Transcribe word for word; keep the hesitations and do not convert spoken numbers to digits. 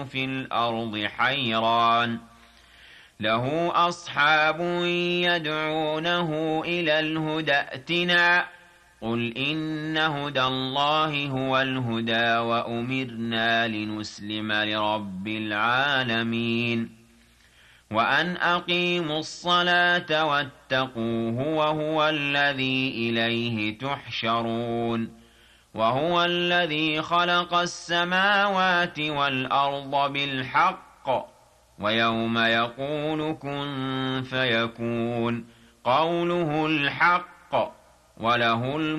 في الأرض حيران له أصحاب يدعونه إلى الهدى ائتنا قل إن هدى الله هو الهدى وأمرنا لنسلم لرب العالمين وأن أقيموا الصلاة واتقوه وهو الذي إليه تحشرون وهو الذي خلق السماوات والأرض بالحق ويوم يقول كن فيكون قوله الحق وله